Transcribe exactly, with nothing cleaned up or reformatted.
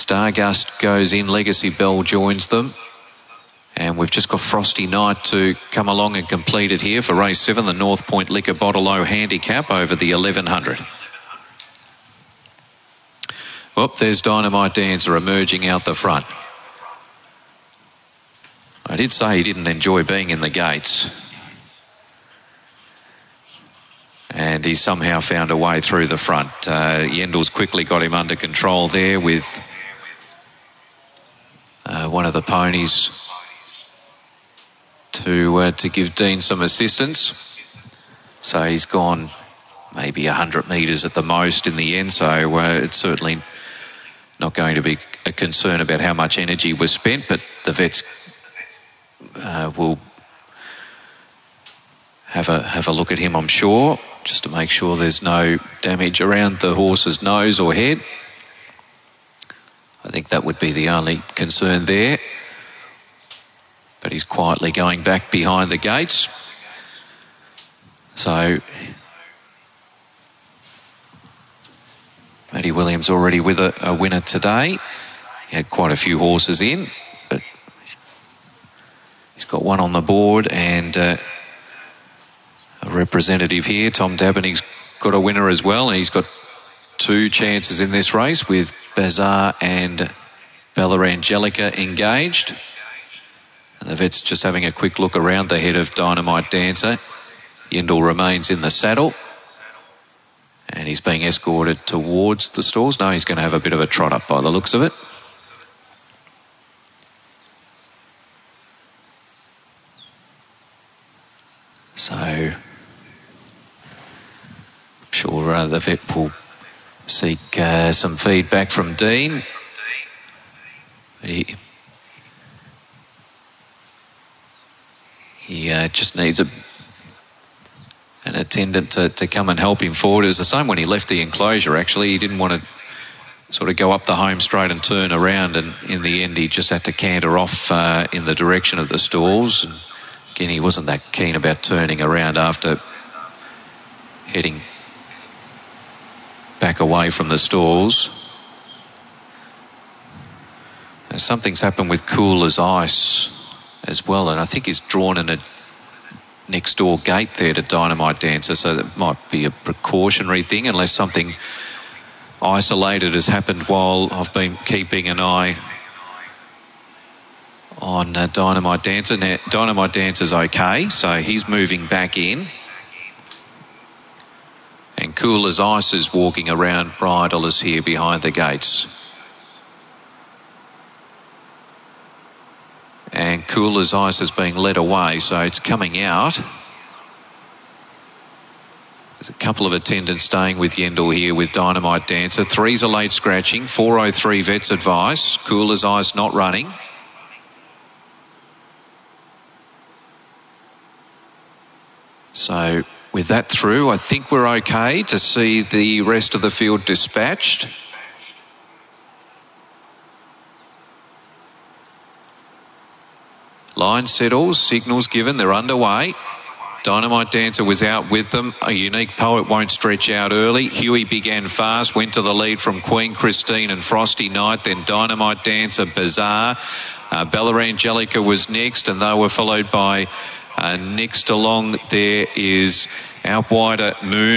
Stargust goes in, Legacy Bell joins them. And we've just got Frosty Night to come along and complete it here for race seven, the North Point Liquor Bottle Low Handicap over the eleven hundred. Oh, there's Dynamite Dancer emerging out the front. I did say he didn't enjoy being in the gates. And he somehow found a way through the front. Uh, Yendel's quickly got him under control there with uh, one of the ponies to uh, to give Dean some assistance. So he's gone maybe one hundred metres at the most in the end, so uh, it's certainly not going to be a concern about how much energy was spent, but the vets uh, will have a have a look at him, I'm sure, just to make sure there's no damage around the horse's nose or head. I think that would be the only concern there. But he's quietly going back behind the gates. So Matty Williams already with a, a winner today. He had quite a few horses in, but he's got one on the board, and uh, a representative here, Tom Dabney's got a winner as well, and he's got two chances in this race with Bazaar and Bella Angelica engaged. And the vet's just having a quick look around the head of Dynamite Dancer. Yendel remains in the saddle, and he's being escorted towards the stalls. No, he's going to have a bit of a trot up by the looks of it. So I'm sure uh, the vet will seek uh, some feedback from Dean. He, he uh, just needs a, an attendant to, to come and help him forward. It was the same when he left the enclosure, actually. He didn't want to sort of go up the home straight and turn around, and in the end he just had to canter off uh, in the direction of the stalls. And again, he wasn't that keen about turning around after heading back away from the stalls. Now, something's happened with Cool as Ice as well, and I think he's drawn in a next door gate there to Dynamite Dancer, so that might be a precautionary thing unless something isolated has happened while I've been keeping an eye on uh, Dynamite Dancer. Now, Dynamite Dancer's okay, so he's moving back in. And Cool as Ice is walking around. Bridle is here behind the gates. And Cool as Ice is being led away, so it's coming out. There's a couple of attendants staying with Yendel here with Dynamite Dancer. Three's a late scratching. four oh three vet's advice. Cool as Ice not running. So with that through, I think we're okay to see the rest of the field dispatched. Line settles, signals given, they're underway. Dynamite Dancer was out with them. A Unique Poet won't stretch out early. Huey began fast, went to the lead from Queen Christine and Frosty Night, then Dynamite Dancer, Bazaar. Uh, Bella Angelica was next, and they were followed by uh, next along there is Outwider Moon.